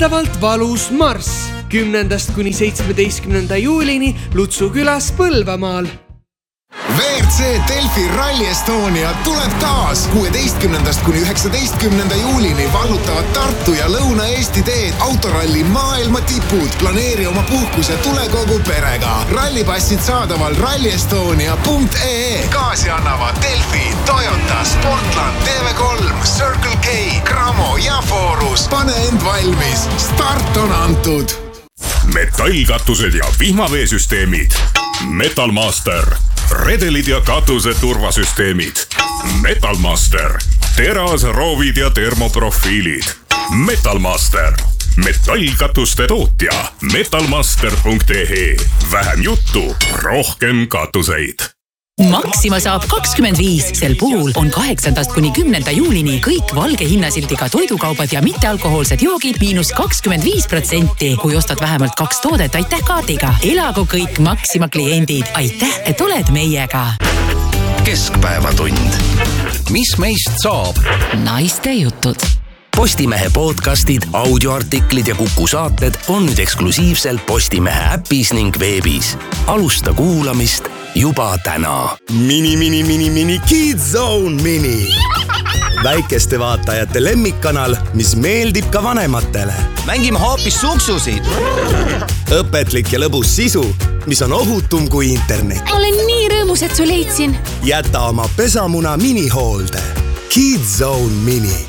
Tavalt valus marss 10. kuni 17. juulini Lutsu külas Põlvamaal. WRC Delfi Rally Estonia tuleb taas 16. kuni 19. juulini vallutavad Tartu ja Lõuna-Eesti teed autoralli maailma tipud. Planeeri oma puhkuse tule kogu perega. Rallipassid saadaval rallyestonia.ee. Kaasi annavad Delfi, Toyota, Sportland, TV3, Circle K, Cramo ja Forus. Pane end valmis. Start on antud. Metallkatused ja vihmaveesüsteemid. Metalmaster. Redelid ja katuse turvasüsteemid. Metalmaster. Teras, roovid ja termoprofiilid. Metalmaster. Metallkatuste tootja. Metalmaster.ee. Vähem juttu, rohkem katuseid. Maxima saab 25. Sel puhul on 8. kuni 10. juulini kõik valge hinnasildiga toidukaubad ja mittealkohoolsed joogid -25%. Kui ostad vähemalt 2 toodet aitäh kaardiga. Elagu kõik Maxima kliendid. Aitäh, et oled meiega. Keskpäevatund. Mis meist saab? Naiste jutud. Postimehe podcastid, audioartiklid ja Kuku saated on nüüd eksklusiivselt Postimehe äpis ning veebis. Alusta kuulamist juba täna. Mini Kids Zone Mini. Väikeste vaatajate lemmikkanal, mis meeldib ka vanematele. Mängime hoopis suksusid. Õpetlik ja lõbus sisu, mis on ohutum kui internet. Olen nii rõõmus, et su leidsin. Jäta oma pesamuna minihoolde. Kids Zone Mini.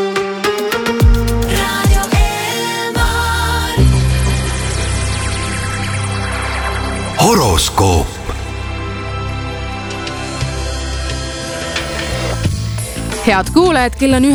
Horoskoop. Head kuulajad, kell on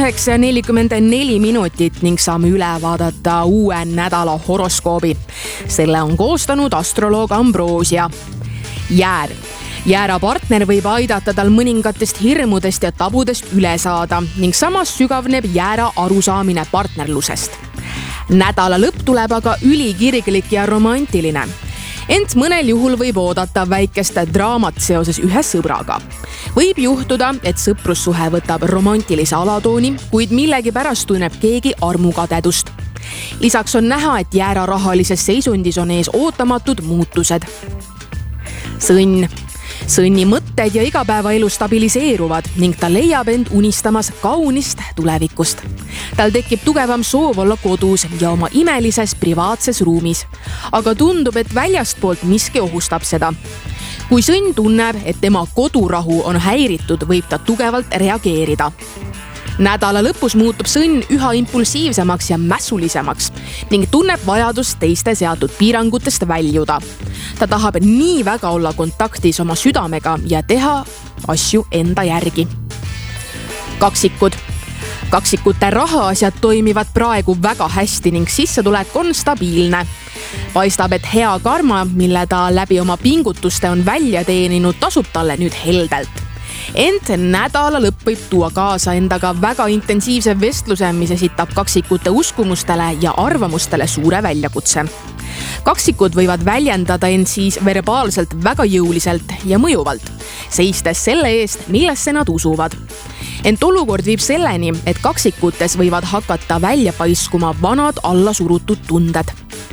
9:44 ning saame üle vaadata uue nädala horoskoobi. Selle on koostanud astroloog Ambrosia. Jäär. Jäära partner võib aidata tal mõningatest hirmudest ja tabudest üle saada ning samas sügavneb jäära arusaamine partnerlusest. Nädala lõpp tuleb aga ülikirglik ja romantiline. Ent mõnel juhul võib oodata väikest draamat seoses ühe sõbraga. Võib juhtuda, et sõprussuhe võtab romantilise alatooni, kuid millegipärast tunneb keegi armukadedust. Lisaks on näha, et jäära rahalises seisundis on ees ootamatud muutused. Sõnn. Sõnni mõtted ja igapäevaelu stabiliseeruvad ning ta leiab end unistamas kaunist tulevikust. Tal tekib tugevam soov olla kodus ja oma imelises privaatses ruumis. Aga tundub, et väljastpoolt miski ohustab seda. Kui sõnn tunneb, et tema kodurahu on häiritud, võib ta tugevalt reageerida. Nädala lõpus muutub sõnn üha impulsiivsemaks ja mässulisemaks ning tunneb vajadust teiste seatud piirangutest väljuda. Ta tahab nii väga olla kontaktis oma südamega ja teha asju enda järgi. Kaksikud. Kaksikute rahaasjad toimivad praegu väga hästi ning sissetulek on stabiilne. Paistab, et hea karma, mille ta läbi oma pingutuste on välja teeninud, tasub talle nüüd heldelt. Ent nädala lõpp võib tuua kaasa endaga väga intensiivse vestluse, mis esitab kaksikute uskumustele ja arvamustele suure väljakutse. Kaksikud võivad väljendada end siis verbaalselt väga jõuliselt ja mõjuvalt, seistes selle eest, millesse nad usuvad. Ent olukord viib selleni, et kaksikutes võivad hakata välja paiskuma vanad allasurutud tunded.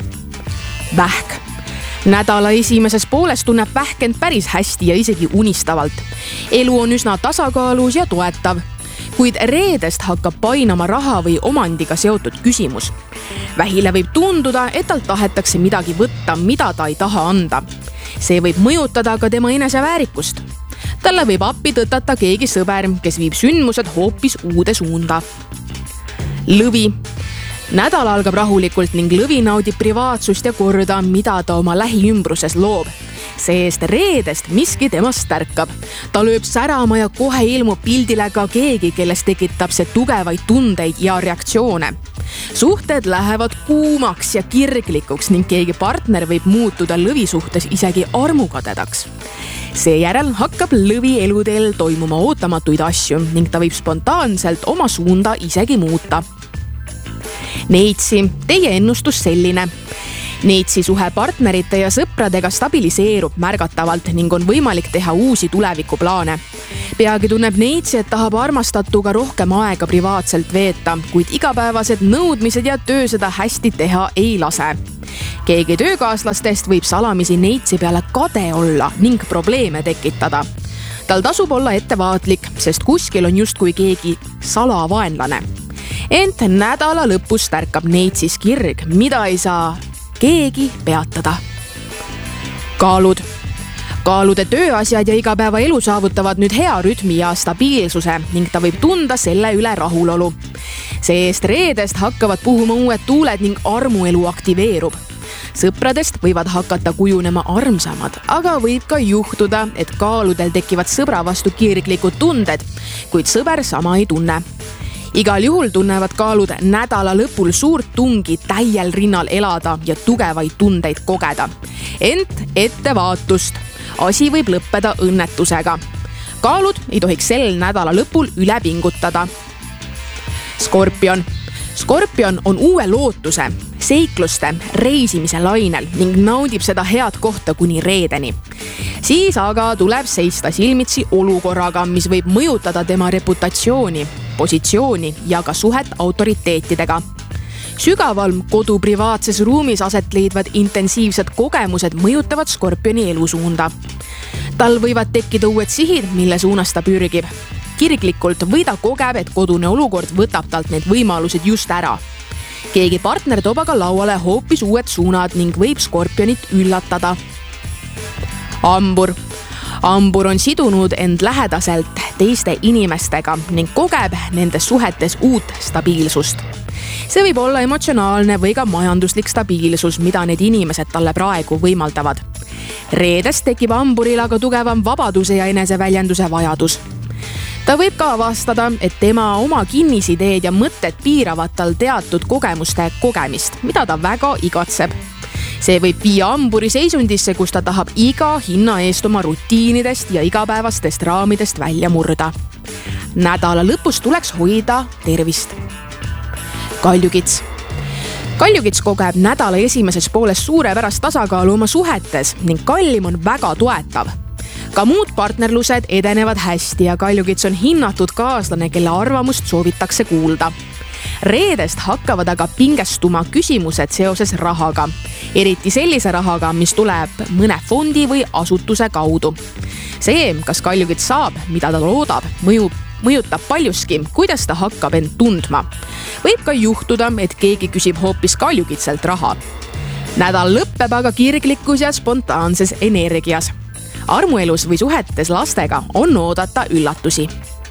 Vähk. Nädala esimeses pooles tunneb vähk end päris hästi ja isegi unistavalt. Elu on üsna tasakaalus ja toetav, kuid reedest hakkab painama raha või omandiga seotud küsimus. Vähile võib tunduda, et talt tahetakse midagi võtta, mida ta ei taha anda. See võib mõjutada ka tema eneseväärikust. Talle võib appi tõtata keegi sõber, kes viib sündmused hoopis uude suunda. Lõvi. Nädal algab rahulikult ning lõvi naudib privaatsust ja korda, mida ta oma lähiümbruses loob. See-eest reedest miski temast tärkab. Ta lööb särama ja kohe ilmub pildile ka keegi, kellest tekitab see tugevaid tundeid ja reaktsioone. Suhted lähevad kuumaks ja kirglikuks ning keegi partner võib muutuda lõvi suhtes isegi armukadedaks. Seejärel hakkab lõvi eluteel toimuma ootamatuid asju ning ta võib spontaanselt oma suunda isegi muuta. Neitsi, teie ennustus selline. Neitsi suhe partnerite ja sõpradega stabiliseerub märgatavalt ning on võimalik teha uusi tulevikuplaane. Peagi tunneb Neitsi, et tahab armastatuga rohkem aega privaatselt veeta, kuid igapäevased nõudmised ja töö seda hästi teha ei lase. Keegi töökaaslastest võib salamisi Neitsi peale kade olla ning probleeme tekitada. Tal tasub olla ettevaatlik, sest kuskil on justkui keegi salavaenlane. Ent nädala lõpus tärkab Neitsis kirg, mida ei saa keegi peatada. Kaalude tööasjad ja igapäevaelu saavutavad nüüd hea rütmi ja stabiilsuse ning ta võib tunda selle üle rahulolu. See-eest reedest hakkavad puhuma uued tuuled ning armuelu aktiveerub. Sõpradest võivad hakata kujunema armsamad, aga võib ka juhtuda, et kaaludel tekivad sõbra vastu kirglikud tunded, kuid sõber sama ei tunne. Igal juhul tunnevad kaalud nädala lõpul suurt tungi täiel rinnal elada ja tugevaid tundeid kogeda. Ent ettevaatust, asi võib lõppeda õnnetusega. Kaalud ei tohiks sel nädala lõpul üle pingutada. Skorpion on uue lootuse, seikluste, reisimise lainel ning naudib seda head kohta kuni reedeni. Siis aga tuleb seista silmitsi olukorraga, mis võib mõjutada tema reputatsiooni, positsiooni ja ka suhet autoriteetidega. Sügaval kodu privaatses ruumis aset leidvad intensiivsed kogemused mõjutavad Skorpioni elusuunda. Tal võivad tekkida uued sihid, mille suunas ta pürgib. Kirglikult või ta kogeb, et kodune olukord võtab talt need võimalused just ära. Keegi partner toob aga lauale hoopis uued suunad ning võib Skorpionit üllatada. Hambur on sidunud end lähedaselt teiste inimestega ning kogeb nendes suhetes uut stabiilsust. See võib olla emotsionaalne või ka majanduslik stabiilsus, mida need inimesed talle praegu võimaldavad. Reedest tekib hamburil aga tugevam vabaduse ja eneseväljenduse vajadus. Ta võib ka avastada, et tema oma kinnisideed ja mõtted piiravad tal teatud kogemuste kogemist, mida ta väga igatseb. See võib viia hamburi seisundisse, kus ta tahab iga hinna eest oma rutiinidest ja igapäevastest raamidest välja murda. Nädala lõpus tuleks hoida tervist. Kaljukits kogeb nädala esimeses pooles suurepärast tasakaalu oma suhetes ning Kallim on väga toetav. Ka muud partnerlused edenevad hästi ja Kaljukits on hinnatud kaaslane, kelle arvamust soovitakse kuulda. Reedest hakkavad aga pingestuma küsimused seoses rahaga, eriti sellise rahaga, mis tuleb mõne fondi või asutuse kaudu. See, kas Kaljukits saab, mida ta loodab, mõjutab paljuski, kuidas ta hakkab end tundma. Võib ka juhtuda, et keegi küsib hoopis Kaljukitselt raha. Nädal lõppeb aga kirglikus ja spontaanses energias. Armuelus või suhetes lastega on oodata üllatusi.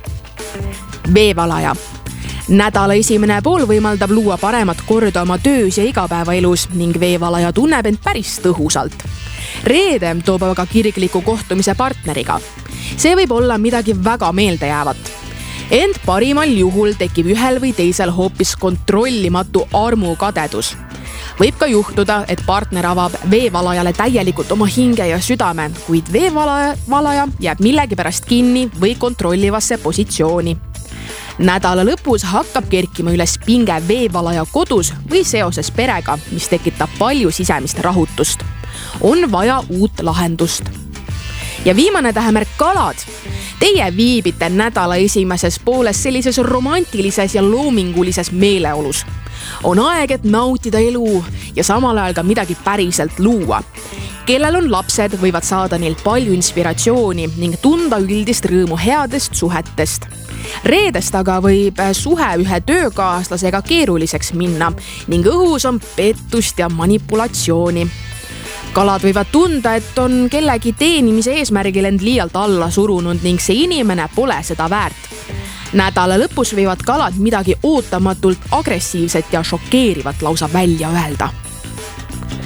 Veevalaja. Nädala esimene pool võimaldab luua paremat korda oma töös ja igapäevaelus ning veevalaja tunneb end päris tõhusalt. Reede toob aga kirgliku kohtumise partneriga. See võib olla midagi väga meeldejäävat. Ent parimal juhul tekib ühel või teisel hoopis kontrollimatu armukadedus. Võib ka juhtuda, et partner avab veevalajale täielikult oma hinge ja südame, kuid veevalaja jääb millegipärast kinni või kontrollivasse positsiooni. Nädala lõpus hakkab kerkima üles pinge veevalaja kodus või seoses perega, mis tekitab palju sisemist rahutust. On vaja uut lahendust. Ja viimane tähemärk kalad. Teie viibite nädala esimeses pooles sellises romantilises ja loomingulises meeleolus. On aeg, et nautida elu ja samal ajal ka midagi päriselt luua. Kellel on lapsed, võivad saada neil palju inspiratsiooni ning tunda üldist rõõmu headest suhetest. Reedest aga võib suhe ühe töökaaslasega keeruliseks minna ning õhus on pettust ja manipulatsiooni. Kalad võivad tunda, et on kellegi teenimise eesmärgil end liialt alla surunud ning see inimene pole seda väärt. Nädala lõpus võivad kalad midagi ootamatult agressiivset ja šokeerivat lausa välja öelda.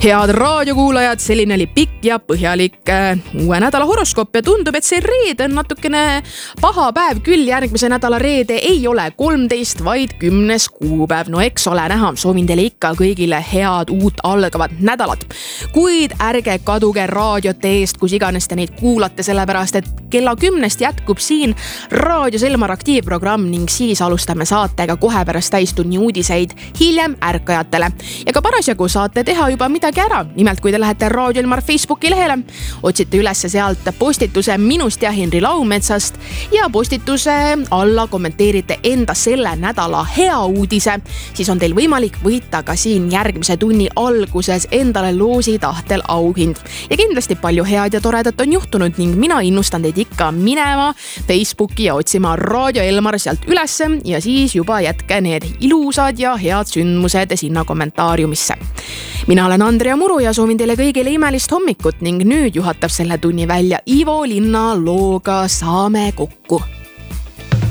Head raadiokuulajad, selline oli pikk ja põhjalik uue nädala horoskoop ja tundub, et see reede on natukene paha päev küll. Järgmise nädala reede ei ole 13, vaid 10. kuupäev. No eks ole näha, soovin teile ikka kõigile head uut algavat nädalat. Kuid ärge kaduge raadiote eest, kus iganes te neid kuulate, sellepärast et kella 10 jätkub siin Raadio Selmar aktiivprogramm ning siis alustame saatega kohe pärast täistunni uudiseid hiljem ärkajatele. Ja ka parasjagu saate teha juba midagi ära. Nimelt, kui te lähete Raadio Elmar Facebooki lehele, otsite üles sealt postituse minust ja Henri Laumetsast ja postituse alla kommenteerite enda selle nädala hea uudise, siis on teil võimalik võita ka siin järgmise tunni alguses endale loosi tahtel auhind. Ja kindlasti palju head ja toredat on juhtunud ning mina innustan teid ikka minema Facebooki ja otsima Raadio Elmar sealt ülesse ja siis juba jätke need ilusad ja head sündmused sinna kommentaariumisse. Mina olen Andrea Muru ja soovin teile kõigile imelist hommikut ning nüüd juhatab selle tunni välja Ivo Linna looga Saame kokku.